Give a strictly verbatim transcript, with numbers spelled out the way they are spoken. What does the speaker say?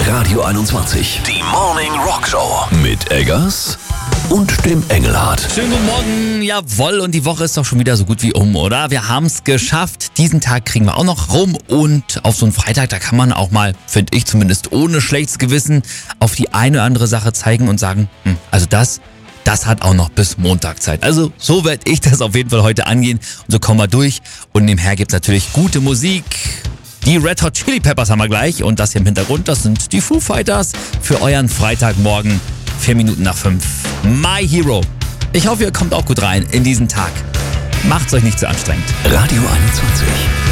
Radio einundzwanzig. Die Morning Rock Show. Mit Eggers und dem Engelhardt. Schönen guten Morgen, jawohl, und die Woche ist doch schon wieder so gut wie um, oder? Wir haben es geschafft, diesen Tag kriegen wir auch noch rum und auf so einen Freitag, da kann man auch mal, finde ich zumindest, ohne schlechtes Gewissen auf die eine oder andere Sache zeigen und sagen, hm, also das, das hat auch noch bis Montag Zeit. Also so werde ich das auf jeden Fall heute angehen und so kommen wir durch und nebenher gibt es natürlich gute Musik. Die Red Hot Chili Peppers haben wir gleich und das hier im Hintergrund, das sind die Foo Fighters für euren Freitagmorgen. Vier Minuten nach fünf. My Hero. Ich hoffe, ihr kommt auch gut rein in diesen Tag. Macht's euch nicht zu anstrengend. Radio einundzwanzig.